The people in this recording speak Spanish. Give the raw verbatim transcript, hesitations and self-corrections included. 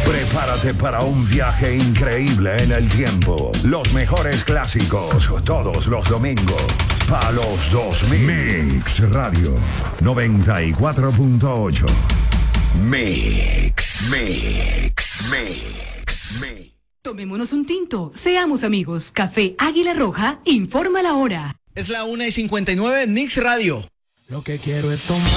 Prepárate para un viaje increíble en el tiempo. Los mejores clásicos, todos los domingos. Pa' los dos mil. Mix Radio noventa y cuatro punto ocho. Mix, Mix, Mix, Mix. Tomémonos un tinto, seamos amigos. Café Águila Roja, informa la hora. Es la una y cincuenta y nueve, Mix Radio. Lo que quiero es tomar.